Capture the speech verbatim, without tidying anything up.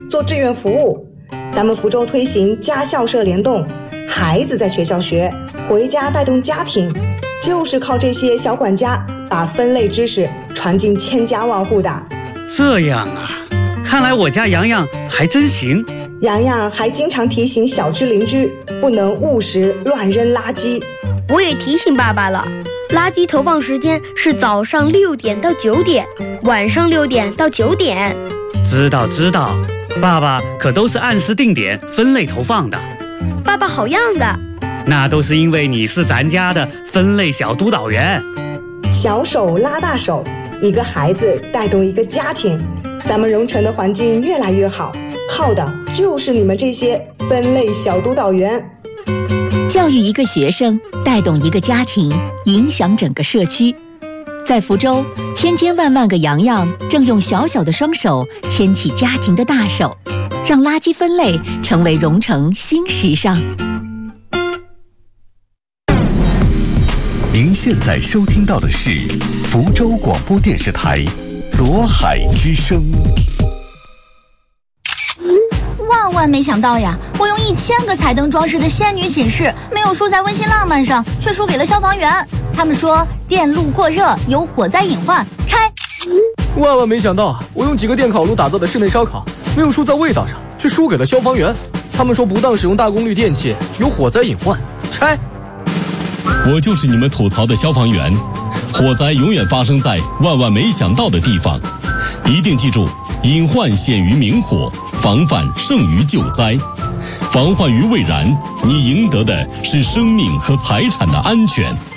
做志愿服务。咱们福州推行家校社联动，孩子在学校学，回家带动家庭，就是靠这些小管家把分类知识传进千家万户的。 这样啊，看来我家洋洋还真行。 洋洋还经常提醒小区邻居不能误食乱扔垃圾。 我也提醒爸爸了，垃圾投放时间是早上六点到九点，晚上六点到九点。 知道知道，爸爸可都是按时定点分类投放的。 爸爸好样的！ 那都是因为你是咱家的分类小督导员。 小手拉大手，一个孩子带动一个家庭，咱们蓉城的环境越来越好，靠的就是你们这些分类小督导员。 教育一个学生，带动一个家庭，影响整个社区。在福州，千千万万个洋洋正用小小的双手牵起家庭的大手，让垃圾分类成为蓉城新时尚。 您现在收听到的是福州广播电视台左海之声。 万万没想到呀，我用一千个彩灯装饰的仙女寝室，没有输在温馨浪漫上，却输给了消防员。他们说电路过热有火灾隐患，拆。 万万没想到，我用几个电烤炉打造的室内烧烤，没有输在味道上，却输给了消防员。他们说不当使用大功率电器有火灾隐患，拆。 我就是你们吐槽的消防员，火灾永远发生在万万没想到的地方，一定记住，隐患显于明火，防范胜于救灾。防患于未然，你赢得的是生命和财产的安全。